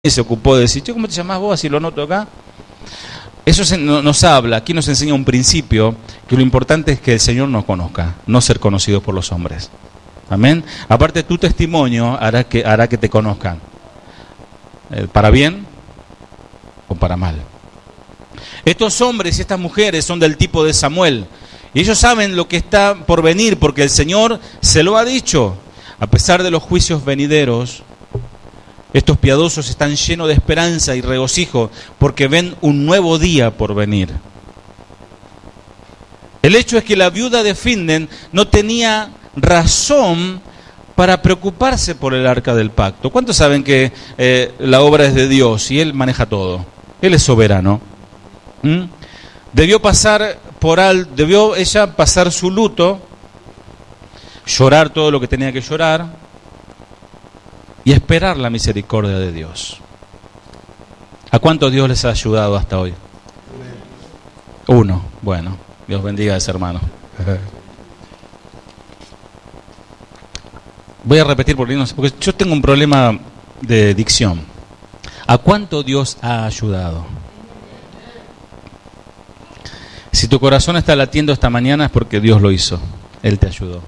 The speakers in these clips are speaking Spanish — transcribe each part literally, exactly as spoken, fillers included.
se ocupó de decir, che, ¿cómo te llamás vos? Así lo noto acá. Eso se, no, nos habla, aquí nos enseña un principio, que lo importante es que el Señor nos conozca, no ser conocidos por los hombres. Amén. Aparte, tu testimonio hará que, hará que te conozcan, eh, para bien o para mal. Estos hombres y estas mujeres son del tipo de Samuel, y ellos saben lo que está por venir, porque el Señor se lo ha dicho. A pesar de los juicios venideros, estos piadosos están llenos de esperanza y regocijo porque ven un nuevo día por venir. El hecho es que la viuda de Finden no tenía razón para preocuparse por el arca del pacto. ¿Cuántos saben que eh, la obra es de Dios y Él maneja todo? Él es soberano. ¿Mm? Debió pasar por al, debió ella pasar su luto, llorar todo lo que tenía que llorar y esperar la misericordia de Dios. ¿A cuántos Dios les ha ayudado hasta hoy? Uno. Bueno, Dios bendiga a ese hermano. Voy a repetir porque, no sé, porque yo tengo un problema de dicción. ¿A cuánto Dios ha ayudado? Si tu corazón está latiendo esta mañana es porque Dios lo hizo. Él te ayudó.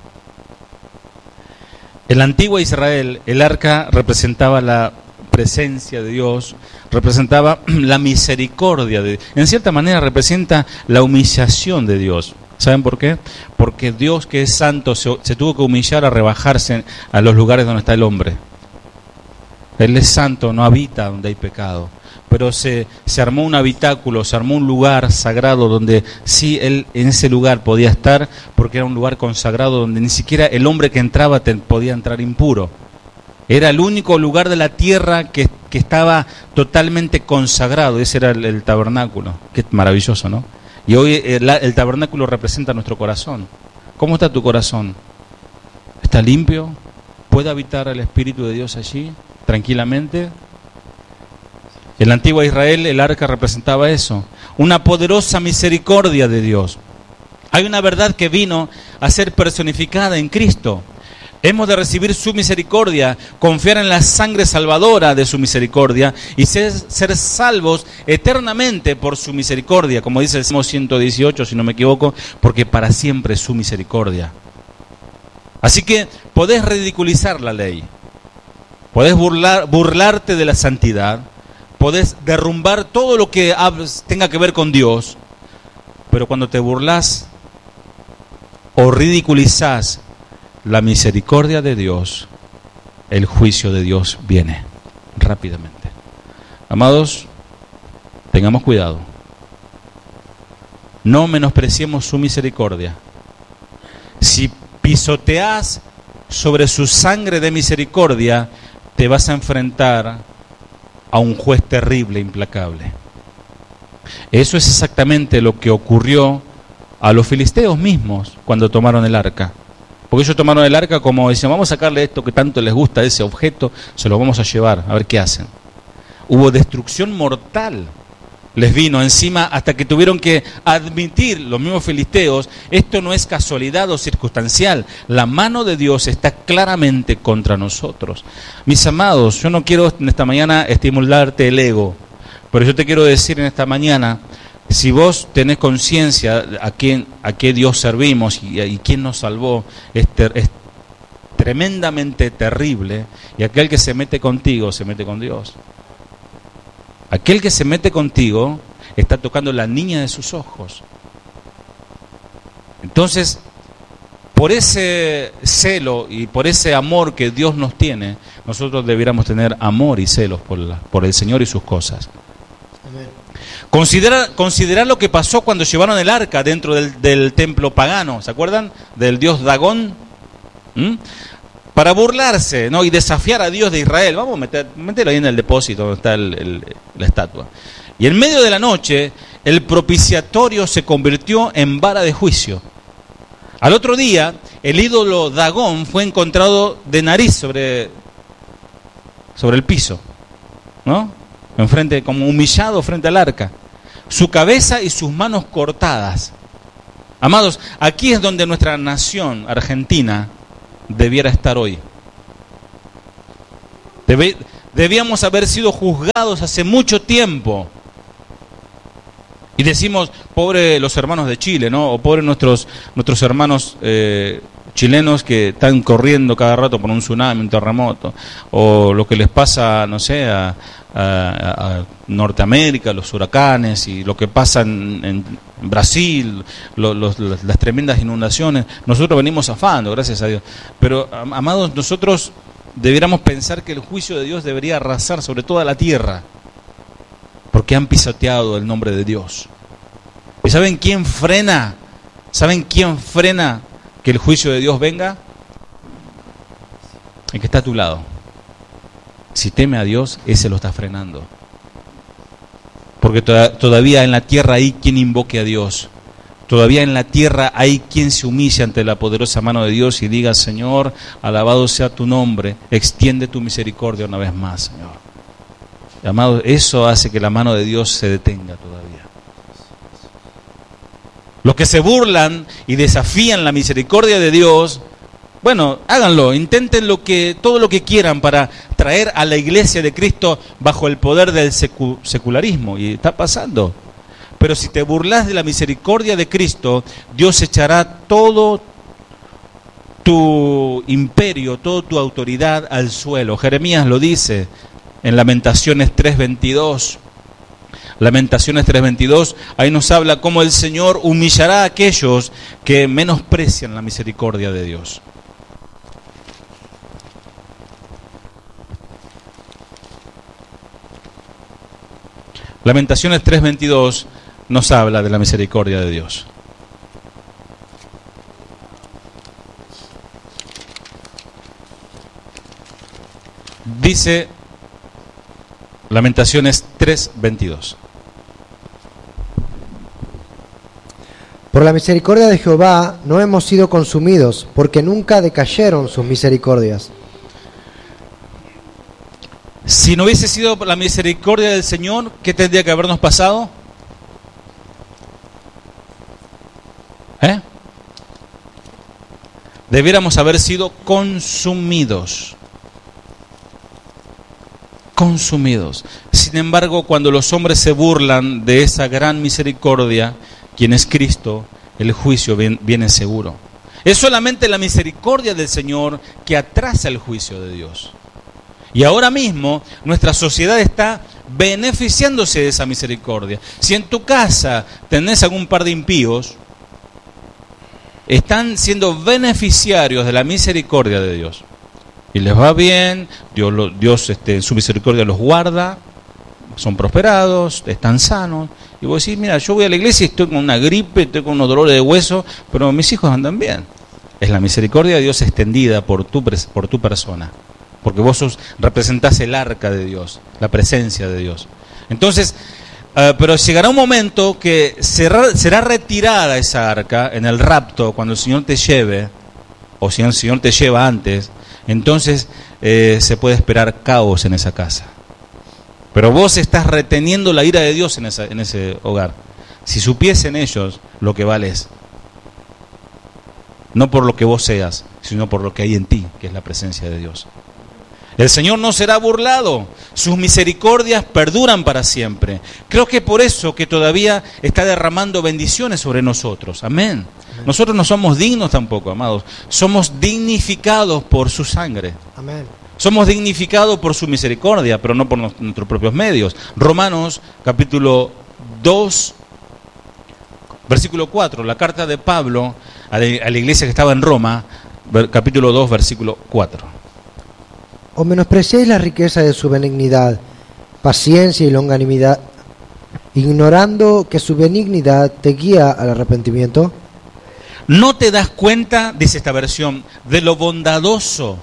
En la antigua Israel, el arca representaba la presencia de Dios, representaba la misericordia de Dios. En cierta manera representa la humillación de Dios. ¿Saben por qué? Porque Dios, que es santo, se, se tuvo que humillar a rebajarse a los lugares donde está el hombre. Él es santo, no habita donde hay pecado. Pero se, se armó un habitáculo, se armó un lugar sagrado donde sí, él en ese lugar podía estar, porque era un lugar consagrado donde ni siquiera el hombre que entraba te, podía entrar impuro. Era el único lugar de la tierra que, que estaba totalmente consagrado. Ese era el, el tabernáculo. Qué maravilloso, ¿no? Y hoy el, el tabernáculo representa nuestro corazón. ¿Cómo está tu corazón? ¿Está limpio? ¿Puede habitar el Espíritu de Dios allí tranquilamente? En la antigua Israel el arca representaba eso, una poderosa misericordia de Dios. Hay una verdad que vino a ser personificada en Cristo. Hemos de recibir su misericordia, confiar en la sangre salvadora de su misericordia y ser, ser salvos eternamente por su misericordia, como dice el Salmo ciento dieciocho, si no me equivoco, porque para siempre es su misericordia. Así que podés ridiculizar la ley, podés burlar, burlarte de la santidad, podés derrumbar todo lo que tenga que ver con Dios, pero cuando te burlas o ridiculizás la misericordia de Dios, el juicio de Dios viene rápidamente. Amados, tengamos cuidado. No menospreciemos su misericordia. Si pisoteás sobre su sangre de misericordia, te vas a enfrentar a un juez terrible, implacable. Eso es exactamente lo que ocurrió a los filisteos mismos cuando tomaron el arca. Porque ellos tomaron el arca como decían, vamos a sacarle esto que tanto les gusta de ese objeto, se lo vamos a llevar, a ver qué hacen. Hubo destrucción mortal, les vino encima hasta que tuvieron que admitir los mismos filisteos, esto no es casualidad o circunstancial, la mano de Dios está claramente contra nosotros. Mis amados, yo no quiero en esta mañana estimularte el ego, pero yo te quiero decir en esta mañana, si vos tenés conciencia a quién, a qué Dios servimos y, y quién nos salvó, es, ter, es tremendamente terrible, y aquel que se mete contigo se mete con Dios. Aquel que se mete contigo está tocando la niña de sus ojos. Entonces, por ese celo y por ese amor que Dios nos tiene, nosotros debiéramos tener amor y celos por, la, por el Señor y sus cosas. Amén. Considera, considerar lo que pasó cuando llevaron el arca dentro del, del templo pagano, ¿se acuerdan? Del dios Dagón. ¿Mm? Para burlarse, ¿no? Y desafiar a Dios de Israel. Vamos a meter, meterlo ahí en el depósito donde está el, el, la estatua. Y en medio de la noche, el propiciatorio se convirtió en vara de juicio. Al otro día, el ídolo Dagón fue encontrado de nariz sobre, sobre el piso, ¿no? Enfrente, como humillado frente al arca. Su cabeza y sus manos cortadas. Amados, aquí es donde nuestra nación, Argentina, debiera estar hoy. Debe, Debíamos haber sido juzgados hace mucho tiempo. Y decimos, pobre los hermanos de Chile, ¿no? O pobre nuestros, nuestros hermanos eh, chilenos que están corriendo cada rato por un tsunami, un terremoto. O lo que les pasa, no sé, a, a, a Norteamérica, los huracanes, y lo que pasa en, en Brasil, lo, los, las tremendas inundaciones. Nosotros venimos zafando, gracias a Dios. Pero, amados, nosotros debiéramos pensar que el juicio de Dios debería arrasar sobre toda la tierra, porque han pisoteado el nombre de Dios. ¿Y saben quién frena? ¿Saben quién frena que el juicio de Dios venga? El que está a tu lado. Si teme a Dios, ese lo está frenando. Porque to- todavía en la tierra hay quien invoque a Dios. Todavía en la tierra hay quien se humille ante la poderosa mano de Dios y diga, Señor, alabado sea tu nombre, extiende tu misericordia una vez más, Señor. Amado, eso hace que la mano de Dios se detenga todavía. Los que se burlan y desafían la misericordia de Dios, bueno, háganlo, intenten lo que, todo lo que quieran para traer a la iglesia de Cristo bajo el poder del secu- secularismo, y está pasando. Pero si te burlas de la misericordia de Cristo, Dios echará todo tu imperio, toda tu autoridad al suelo. Jeremías lo dice en Lamentaciones tres veintidós. Lamentaciones tres veintidós, ahí nos habla cómo el Señor humillará a aquellos que menosprecian la misericordia de Dios. Lamentaciones tres veintidós nos habla de la misericordia de Dios. Dice Lamentaciones tres veintidós. Por la misericordia de Jehová no hemos sido consumidos, porque nunca decayeron sus misericordias. Si no hubiese sido por la misericordia del Señor, ¿qué tendría que habernos pasado? ¿Eh? Debiéramos haber sido consumidos. Consumidos. Sin embargo, cuando los hombres se burlan de esa gran misericordia, quien es Cristo, el juicio viene seguro. Es solamente la misericordia del Señor que atrasa el juicio de Dios. Y ahora mismo nuestra sociedad está beneficiándose de esa misericordia. Si en tu casa tenés algún par de impíos, están siendo beneficiarios de la misericordia de Dios. Y les va bien, Dios, lo, Dios este, en su misericordia los guarda, son prosperados, están sanos. Y vos decís, mira, yo voy a la iglesia y estoy con una gripe, estoy con unos dolores de hueso, pero mis hijos andan bien. Es la misericordia de Dios extendida por tu, por tu persona. Porque vos sos, representás el arca de Dios, la presencia de Dios. Entonces, uh, pero llegará un momento que será, será retirada esa arca en el rapto, cuando el Señor te lleve, o si el Señor te lleva antes, entonces eh, se puede esperar caos en esa casa. Pero vos estás reteniendo la ira de Dios en, esa, en ese hogar. Si supiesen ellos lo que vales, no por lo que vos seas, sino por lo que hay en ti, que es la presencia de Dios. El Señor no será burlado, sus misericordias perduran para siempre. Creo que por eso que todavía está derramando bendiciones sobre nosotros. Amén. Amén. Nosotros no somos dignos tampoco, amados. Somos dignificados por su sangre. Amén. Somos dignificados por su misericordia, pero no por nuestros propios medios. Romanos capítulo dos, versículo cuatro, la carta de Pablo a la iglesia que estaba en Roma, capítulo dos, versículo cuatro. ¿O menospreciáis la riqueza de su benignidad, paciencia y longanimidad, ignorando que su benignidad te guía al arrepentimiento? ¿No te das cuenta, dice esta versión, de lo bondadoso,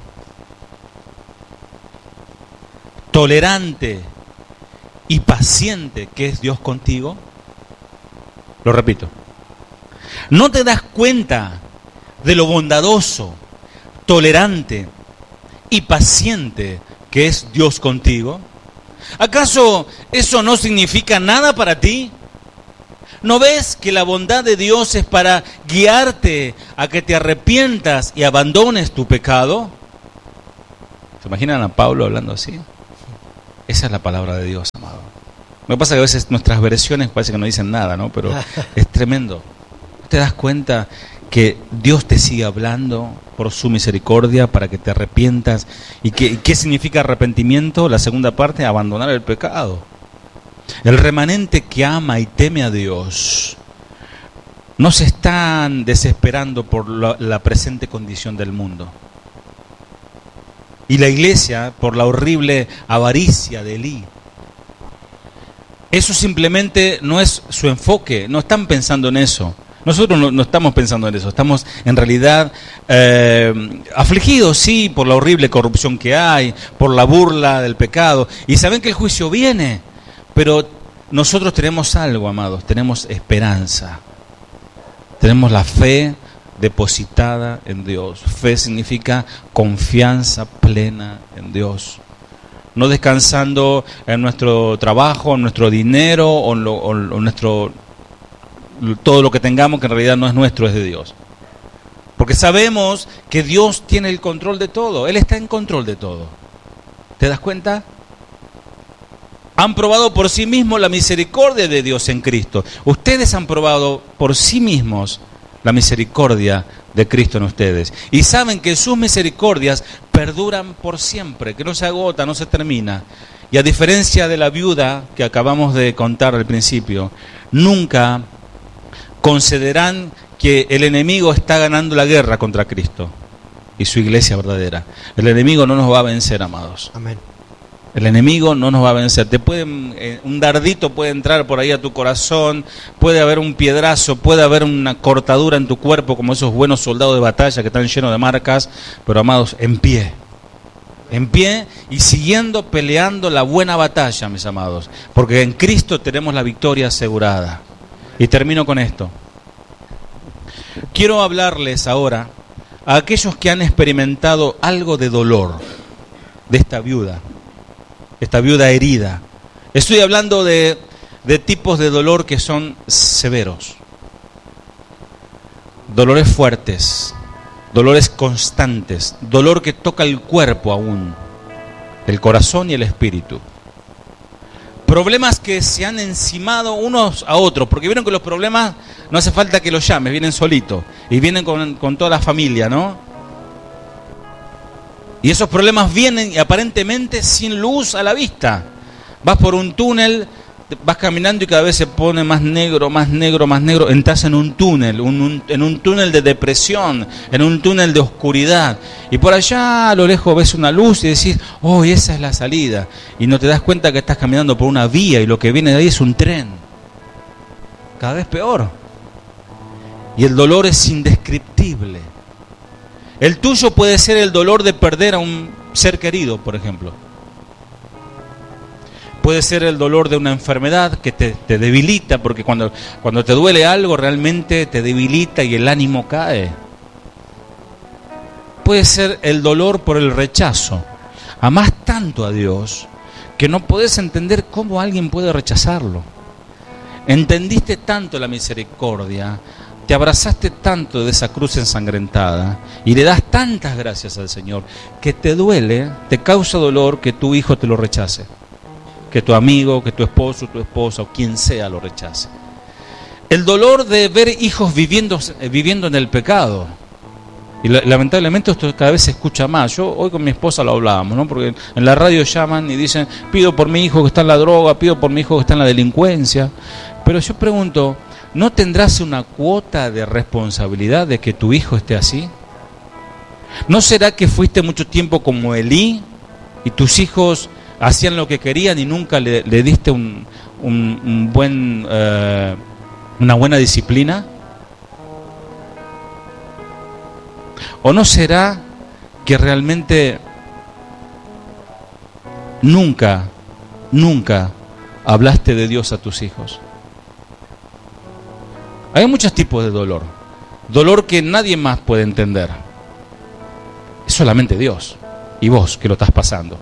tolerante y paciente que es Dios contigo? Lo repito. ¿No te das cuenta de lo bondadoso, tolerante y paciente que es Dios contigo? ¿Acaso eso no significa nada para ti? ¿No ves que la bondad de Dios es para guiarte a que te arrepientas y abandones tu pecado? ¿Se imaginan a Pablo hablando así? Esa es la palabra de Dios, amado. Lo que pasa es que a veces nuestras versiones parece que no dicen nada, ¿no? Pero es tremendo. ¿Te das cuenta que Dios te sigue hablando por su misericordia para que te arrepientas? ¿Y qué, qué significa arrepentimiento? La segunda parte, abandonar el pecado. El remanente que ama y teme a Dios no se están desesperando por la, la presente condición del mundo. Y la iglesia por la horrible avaricia de Elí. Eso simplemente no es su enfoque, no están pensando en eso. Nosotros no, no estamos pensando en eso, estamos en realidad eh, afligidos, sí, por la horrible corrupción que hay, por la burla del pecado. Y saben que el juicio viene, pero nosotros tenemos algo, amados, tenemos esperanza. Tenemos la fe depositada en Dios. Fe significa confianza plena en Dios. No descansando en nuestro trabajo, en nuestro dinero o en, lo, o en nuestro, todo lo que tengamos que en realidad no es nuestro, es de Dios. Porque sabemos que Dios tiene el control de todo. Él está en control de todo. ¿Te das cuenta? Han probado por sí mismos la misericordia de Dios en Cristo. Ustedes han probado por sí mismos la misericordia de Cristo en ustedes. Y saben que sus misericordias perduran por siempre, que no se agota, no se termina. Y a diferencia de la viuda que acabamos de contar al principio, nunca concederán que el enemigo está ganando la guerra contra Cristo y su iglesia verdadera. El enemigo no nos va a vencer, amados. Amén. El enemigo no nos va a vencer. Te pueden, eh, un dardito puede entrar por ahí a tu corazón, puede haber un piedrazo, puede haber una cortadura en tu cuerpo, como esos buenos soldados de batalla que están llenos de marcas, pero amados, en pie. En pie y siguiendo peleando la buena batalla, mis amados, porque en Cristo tenemos la victoria asegurada. Y termino con esto. Quiero hablarles ahora a aquellos que han experimentado algo de dolor de esta viuda. Esta viuda herida. Estoy hablando de, de tipos de dolor que son severos. Dolores fuertes, dolores constantes, dolor que toca el cuerpo aún, el corazón y el espíritu. Problemas que se han encimado unos a otros, porque vieron que los problemas no hace falta que los llames, vienen solitos y vienen con, con toda la familia, ¿no? Y esos problemas vienen aparentemente sin luz a la vista. Vas por un túnel, vas caminando y cada vez se pone más negro, más negro, más negro. Entras en un túnel, un, un, en un túnel de depresión, en un túnel de oscuridad. Y por allá a lo lejos ves una luz y decís, oh, esa es la salida. Y no te das cuenta que estás caminando por una vía y lo que viene de ahí es un tren. Cada vez peor. Y el dolor es indescriptible. El tuyo puede ser el dolor de perder a un ser querido, por ejemplo. Puede ser el dolor de una enfermedad que te, te debilita, porque cuando, cuando te duele algo realmente te debilita y el ánimo cae. Puede ser el dolor por el rechazo. Amás tanto a Dios que no podés entender cómo alguien puede rechazarlo. Entendiste tanto la misericordia, te abrazaste tanto de esa cruz ensangrentada y le das tantas gracias al Señor que te duele, te causa dolor que tu hijo te lo rechace, que tu amigo, que tu esposo, tu esposa o quien sea lo rechace. El dolor de ver hijos viviendo, viviendo en el pecado. Y lamentablemente esto cada vez se escucha más. Yo hoy con mi esposa lo hablábamos, ¿no? Porque en la radio llaman y dicen, pido por mi hijo que está en la droga, pido por mi hijo que está en la delincuencia. Pero yo pregunto, ¿no tendrás una cuota de responsabilidad de que tu hijo esté así? ¿No será que fuiste mucho tiempo como Elí y tus hijos hacían lo que querían y nunca le, le diste un, un, un buen, uh, una buena disciplina? ¿O no será que realmente nunca, nunca hablaste de Dios a tus hijos? Hay muchos tipos de dolor. Dolor que nadie más puede entender. Es solamente Dios y vos que lo estás pasando.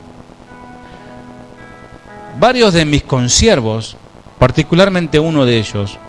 Varios de mis consiervos, particularmente uno de ellos,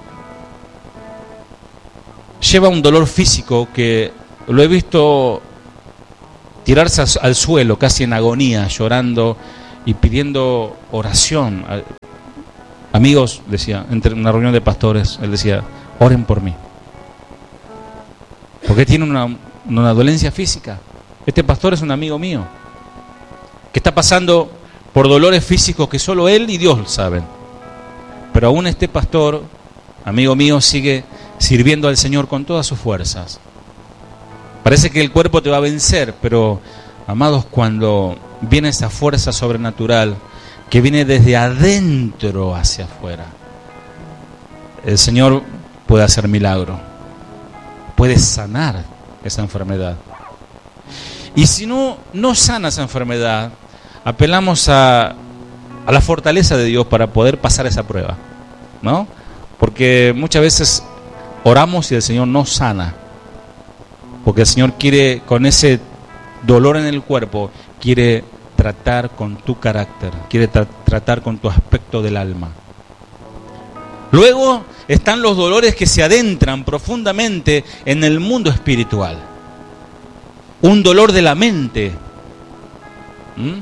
lleva un dolor físico que lo he visto tirarse al suelo casi en agonía, llorando y pidiendo oración. Amigos, decía, entre una reunión de pastores, él decía, oren por mí. Porque tiene una, una dolencia física. Este pastor es un amigo mío, que está pasando por dolores físicos que solo él y Dios saben. Pero aún este pastor, amigo mío, sigue sirviendo al Señor con todas sus fuerzas. Parece que el cuerpo te va a vencer, pero, amados, cuando viene esa fuerza sobrenatural que viene desde adentro hacia afuera, el Señor puede hacer milagro, puede sanar esa enfermedad. Y si no, no sana esa enfermedad, apelamos a, a la fortaleza de Dios para poder pasar esa prueba, ¿no? Porque muchas veces oramos y el Señor no sana, porque el Señor quiere, con ese dolor en el cuerpo, quiere tratar con tu carácter, quiere tra- tratar con tu aspecto del alma. Luego están los dolores que se adentran profundamente en el mundo espiritual. Un dolor de la mente. ¿Mm?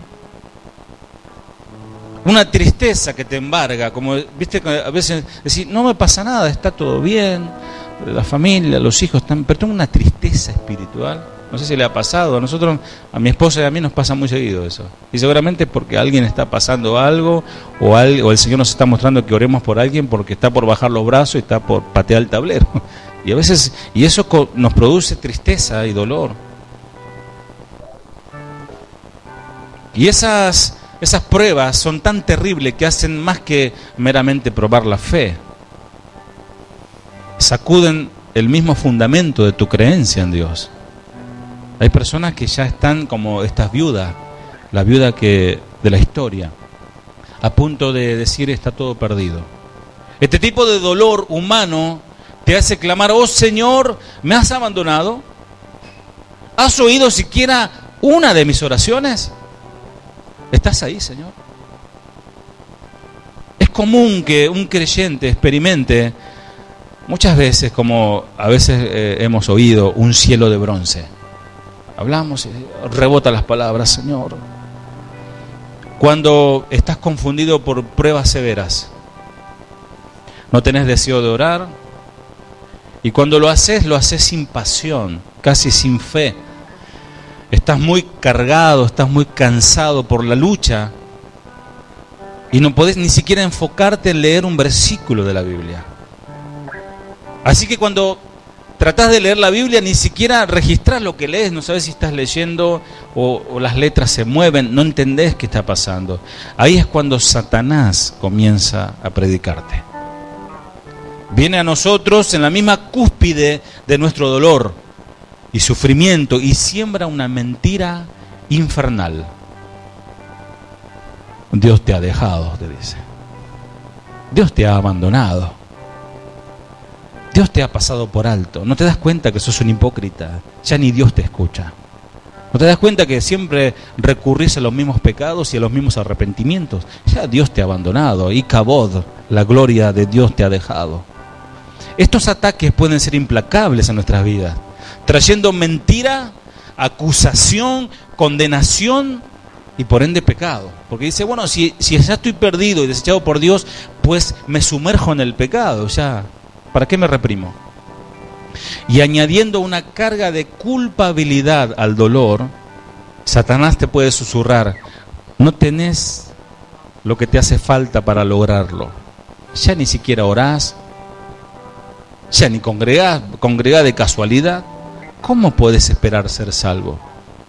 Una tristeza que te embarga, como viste, a veces decís, no me pasa nada, está todo bien, la familia, los hijos están, pero tengo una tristeza espiritual. No sé si le ha pasado, a nosotros, a mi esposa y a mí nos pasa muy seguido eso. Y seguramente es porque alguien está pasando algo, o, al, o el Señor nos está mostrando que oremos por alguien porque está por bajar los brazos y está por patear el tablero. Y a veces, y eso co- nos produce tristeza y dolor. Y esas, esas pruebas son tan terribles que hacen más que meramente probar la fe. Sacuden el mismo fundamento de tu creencia en Dios. Hay personas que ya están como estas viudas, la viuda que de la historia, a punto de decir está todo perdido. Este tipo de dolor humano te hace clamar, oh Señor, ¿me has abandonado? ¿Has oído siquiera una de mis oraciones? ¿Estás ahí, Señor? Es común que un creyente experimente muchas veces, como a veces eh, hemos oído, un cielo de bronce. Hablamos y rebota las palabras, Señor. Cuando estás confundido por pruebas severas, no tenés deseo de orar, y cuando lo haces, lo haces sin pasión, casi sin fe. Estás muy cargado, estás muy cansado por la lucha, y no podés ni siquiera enfocarte en leer un versículo de la Biblia. Así que cuando tratás de leer la Biblia, ni siquiera registrás lo que lees, no sabes si estás leyendo o, o las letras se mueven, no entendés qué está pasando. Ahí es cuando Satanás comienza a predicarte. Viene a nosotros en la misma cúspide de nuestro dolor y sufrimiento y siembra una mentira infernal. Dios te ha dejado, te dice. Dios te ha abandonado. Dios te ha pasado por alto. No te das cuenta que sos un hipócrita. Ya ni Dios te escucha. No te das cuenta que siempre recurrís a los mismos pecados y a los mismos arrepentimientos. Ya Dios te ha abandonado. Y Kabod, la gloria de Dios te ha dejado. Estos ataques pueden ser implacables en nuestras vidas, trayendo mentira, acusación, condenación y por ende pecado. Porque dice, bueno, si, si ya estoy perdido y desechado por Dios, pues me sumerjo en el pecado. Ya, ¿para qué me reprimo? Y añadiendo una carga de culpabilidad al dolor, Satanás te puede susurrar, no tenés lo que te hace falta para lograrlo. Ya ni siquiera orás, ya ni congregás, congregás de casualidad. ¿Cómo puedes esperar ser salvo?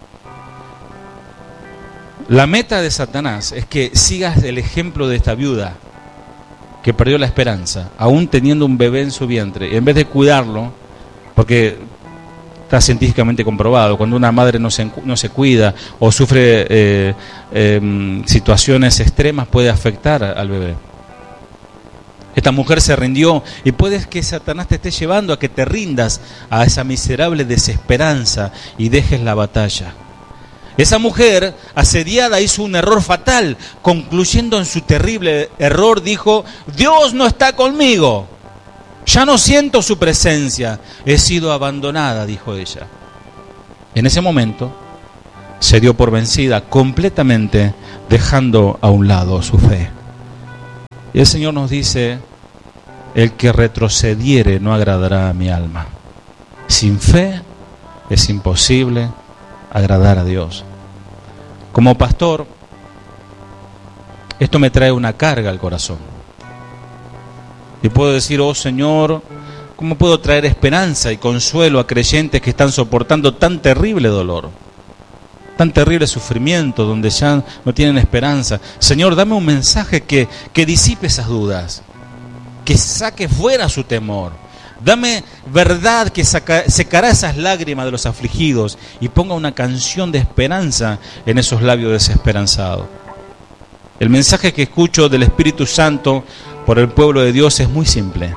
La meta de Satanás es que sigas el ejemplo de esta viuda que perdió la esperanza, aún teniendo un bebé en su vientre, y en vez de cuidarlo, porque está científicamente comprobado, cuando una madre no se, no se cuida o sufre eh, eh, situaciones extremas, puede afectar al bebé. Esta mujer se rindió, y puede que Satanás te esté llevando a que te rindas a esa miserable desesperanza y dejes la batalla. Esa mujer asediada hizo un error fatal, concluyendo en su terrible error, dijo, Dios no está conmigo, ya no siento su presencia, he sido abandonada, dijo ella. En ese momento, se dio por vencida completamente, dejando a un lado su fe. Y el Señor nos dice: el que retrocediere no agradará a mi alma. Sin fe es imposible agradar a Dios. Como pastor, esto me trae una carga al corazón. Y puedo decir: oh Señor, ¿cómo puedo traer esperanza y consuelo a creyentes que están soportando tan terrible dolor, tan terrible sufrimiento, donde ya no tienen esperanza? Señor, dame un mensaje que, que disipe esas dudas, que saque fuera su temor. Dame verdad que saca, secará esas lágrimas de los afligidos y ponga una canción de esperanza en esos labios desesperanzados. El mensaje que escucho del Espíritu Santo por el pueblo de Dios es muy simple.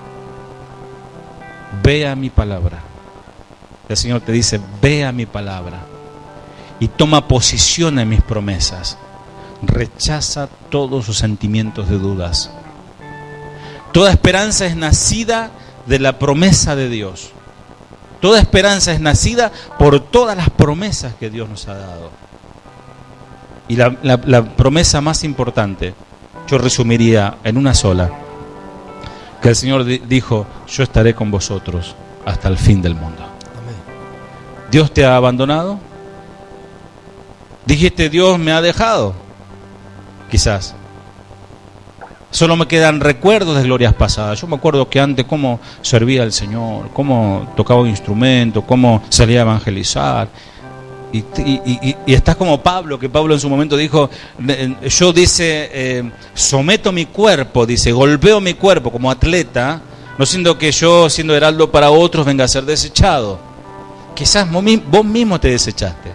Ve a mi palabra. El Señor te dice: ve a mi palabra y toma posición en mis promesas. Rechaza todos sus sentimientos de dudas. Toda esperanza es nacida de la promesa de Dios. Toda esperanza es nacida por todas las promesas que Dios nos ha dado. Y la, la, la promesa más importante, yo resumiría en una sola: que el Señor di- dijo: yo estaré con vosotros hasta el fin del mundo. Amén. ¿Dios te ha abandonado? Dijiste: Dios me ha dejado. Quizás. Solo me quedan recuerdos de glorias pasadas. Yo me acuerdo que antes cómo servía al Señor, cómo tocaba un instrumento, cómo salía a evangelizar. Y, y, y, y estás como Pablo, que Pablo en su momento dijo: yo, dice, eh, someto mi cuerpo, dice, golpeo mi cuerpo como atleta, no siendo que yo, siendo heraldo para otros, venga a ser desechado. Quizás vos mismo te desechaste.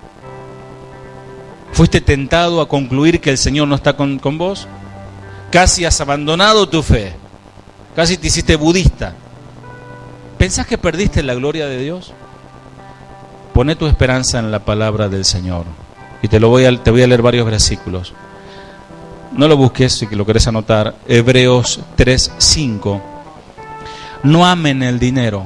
¿Fuiste tentado a concluir que el Señor no está con, con vos? Casi has abandonado tu fe. Casi te hiciste budista. ¿Pensás que perdiste la gloria de Dios? Poné tu esperanza en la palabra del Señor. Y te lo voy a, te voy a leer varios versículos. No lo busques si lo querés anotar. Hebreos tres cinco. No amen el dinero.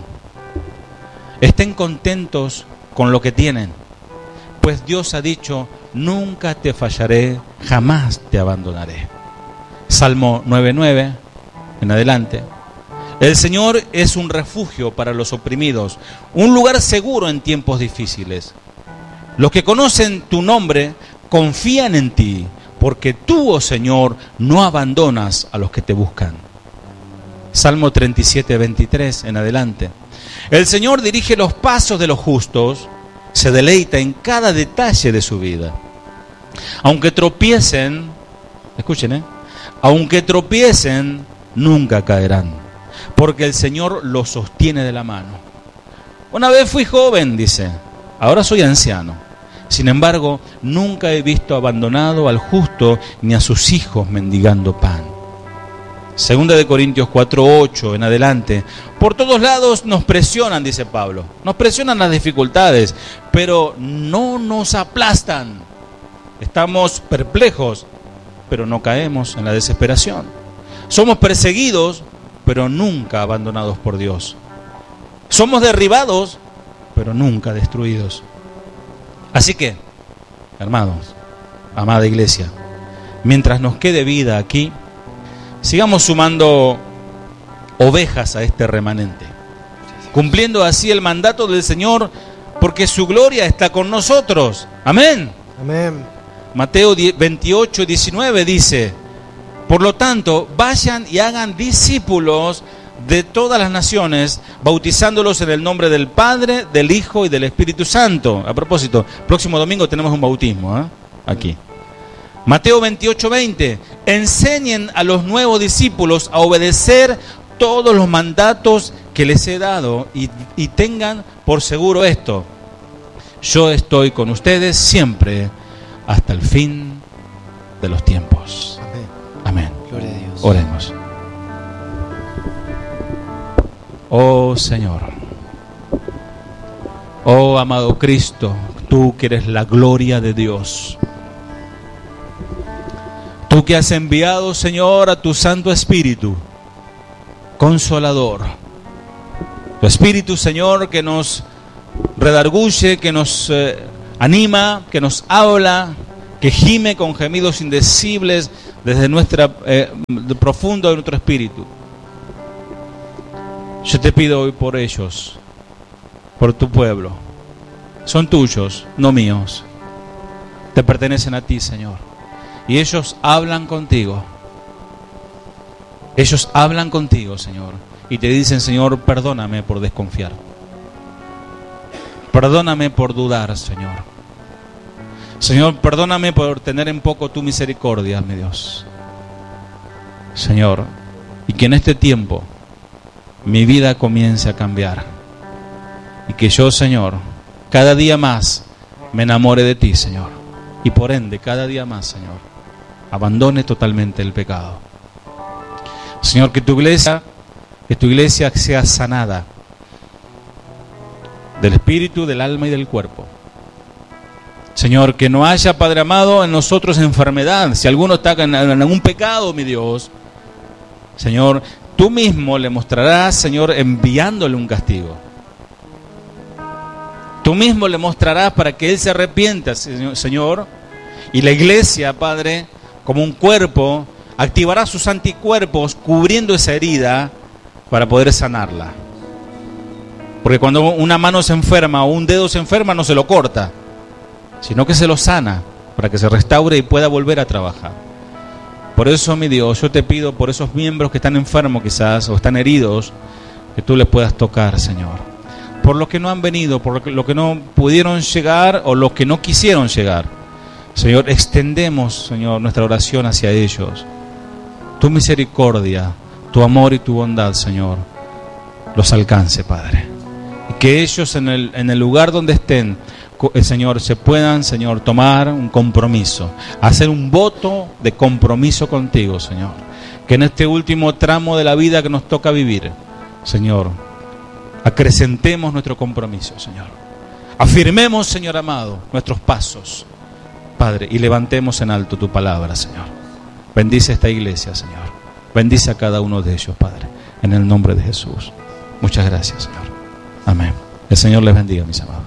Estén contentos con lo que tienen. Pues Dios ha dicho: nunca te fallaré, jamás te abandonaré. Salmo nueve nueve, en adelante. El Señor es un refugio para los oprimidos, un lugar seguro en tiempos difíciles. Los que conocen tu nombre confían en ti, porque tú, oh Señor, no abandonas a los que te buscan. Salmo treinta y siete veintitrés, en adelante. El Señor dirige los pasos de los justos, se deleita en cada detalle de su vida. Aunque tropiecen, escuchen, ¿eh? Aunque tropiecen, nunca caerán, porque el Señor los sostiene de la mano. Una vez fui joven, dice, ahora soy anciano. Sin embargo, nunca he visto abandonado al justo ni a sus hijos mendigando pan. Segunda de Corintios cuatro ocho, en adelante. Por todos lados nos presionan, dice Pablo. Nos presionan las dificultades, pero no nos aplastan. Estamos perplejos, pero no caemos en la desesperación. Somos perseguidos, pero nunca abandonados por Dios. Somos derribados, pero nunca destruidos. Así que, hermanos, amada iglesia, mientras nos quede vida aquí, sigamos sumando ovejas a este remanente, cumpliendo así el mandato del Señor, porque su gloria está con nosotros. Amén. Amén. Mateo veintiocho diecinueve dice: por lo tanto, vayan y hagan discípulos de todas las naciones, bautizándolos en el nombre del Padre, del Hijo y del Espíritu Santo. A propósito, próximo domingo tenemos un bautismo, ¿eh? Aquí. Mateo veintiocho veinte. Enseñen a los nuevos discípulos a obedecer todos los mandatos que les he dado y, y tengan por seguro esto: yo estoy con ustedes siempre hasta el fin de los tiempos. Amén. Amén. Gloria a Dios. Oremos. Oh Señor, oh amado Cristo, tú que eres la gloria de Dios, tú que has enviado, Señor, a tu Santo Espíritu Consolador, tu Espíritu, Señor, que nos redarguye, que nos eh, anima, que nos habla, que gime con gemidos indecibles desde nuestra eh, profundo de nuestro espíritu. Yo te pido hoy por ellos, por tu pueblo. Son tuyos, no míos. Te pertenecen a ti, Señor. Y ellos hablan contigo. Ellos hablan contigo, Señor. Y te dicen, Señor, perdóname por desconfiar. Perdóname por dudar, Señor. Señor, perdóname por tener en poco tu misericordia, mi Dios. Señor, y que en este tiempo mi vida comience a cambiar. Y que yo, Señor, cada día más me enamore de ti, Señor. Y por ende, cada día más, Señor, abandone totalmente el pecado. Señor, que tu iglesia, que tu iglesia sea sanada del espíritu, del alma y del cuerpo. Señor, que no haya, Padre amado, en nosotros enfermedad. Si alguno está en algún pecado, mi Dios, Señor, tú mismo le mostrarás, Señor, enviándole un castigo. Tú mismo le mostrarás para que él se arrepienta, Señor. Y la iglesia, Padre, como un cuerpo, activará sus anticuerpos cubriendo esa herida para poder sanarla. Porque cuando una mano se enferma o un dedo se enferma, no se lo corta, sino que se lo sana para que se restaure y pueda volver a trabajar. Por eso, mi Dios, yo te pido por esos miembros que están enfermos quizás o están heridos, que tú les puedas tocar, Señor. Por los que no han venido, por los que no pudieron llegar o los que no quisieron llegar. Señor, extendemos, Señor, nuestra oración hacia ellos. Tu misericordia, tu amor y tu bondad, Señor, los alcance, Padre. Y que ellos en el, en el lugar donde estén, Señor, se puedan, Señor, tomar un compromiso, hacer un voto de compromiso contigo, Señor. Que en este último tramo de la vida que nos toca vivir, Señor, acrecentemos nuestro compromiso, Señor. Afirmemos, Señor amado, nuestros pasos, Padre, y levantemos en alto tu palabra, Señor. Bendice esta iglesia, Señor. Bendice a cada uno de ellos, Padre, en el nombre de Jesús. Muchas gracias, Señor. Amén. El Señor les bendiga, mis amados.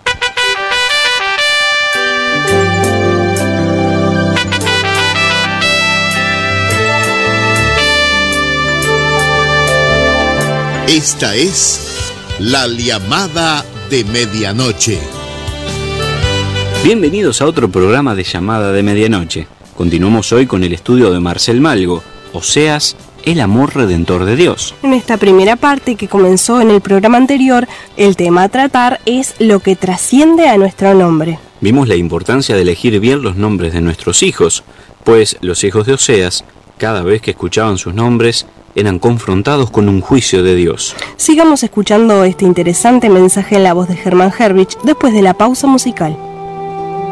Esta es la llamada de medianoche. Bienvenidos a otro programa de Llamada de Medianoche. Continuamos hoy con el estudio de Marcel Malgo, Oseas, el amor redentor de Dios. En esta primera parte que comenzó en el programa anterior, el tema a tratar es lo que trasciende a nuestro nombre. Vimos la importancia de elegir bien los nombres de nuestros hijos, pues los hijos de Oseas, cada vez que escuchaban sus nombres, eran confrontados con un juicio de Dios. Sigamos escuchando este interesante mensaje en la voz de Germán Herwig después de la pausa musical.